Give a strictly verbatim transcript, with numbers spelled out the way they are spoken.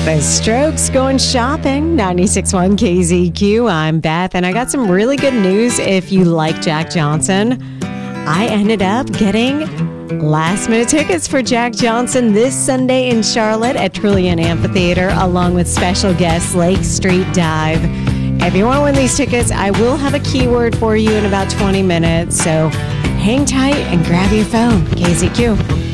The Strokes going shopping, ninety-six point one K Z Q. I'm Beth, and I got some really good news if you like Jack Johnson. I ended up getting last-minute tickets for Jack Johnson this Sunday in Charlotte at Trillium Amphitheater, along with special guest Lake Street Dive. If you want to win these tickets, I will have a keyword for you in about twenty minutes, so hang tight and grab your phone. K Z Q.